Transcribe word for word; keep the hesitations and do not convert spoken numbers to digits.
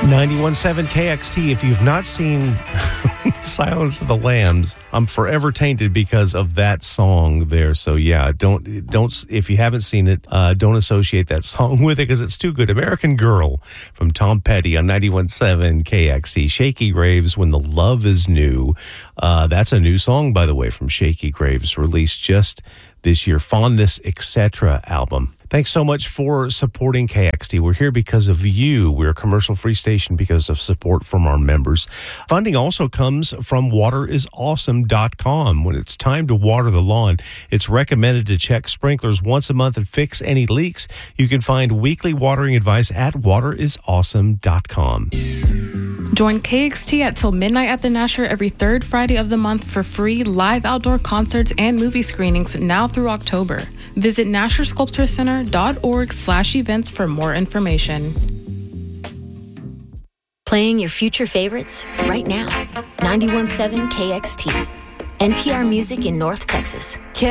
ninety-one point seven K X T. If you've not seen Silence of the Lambs, I'm forever tainted because of that song there. So yeah, don't don't if you haven't seen it, uh, don't associate that song with it because it's too good. American Girl from Tom Petty on ninety-one point seven K X T. Shaky Graves, When the Love Is New. Uh, that's a new song, by the way, from Shaky Graves, released just this year. Fondness, et cetera album. Thanks so much for supporting K X T. We're here because of you. We're a commercial-free station because of support from our members. Funding also comes from water is awesome dot com. When it's time to water the lawn, it's recommended to check sprinklers once a month and fix any leaks. You can find weekly watering advice at water is awesome dot com. Join K X T at Till Midnight at the Nasher every third Friday of the month for free live outdoor concerts and movie screenings now through October. Visit nasher sculpture center dot org slash events for more information. Playing your future favorites right now. ninety-one point seven K X T. N P R Music in North Texas. K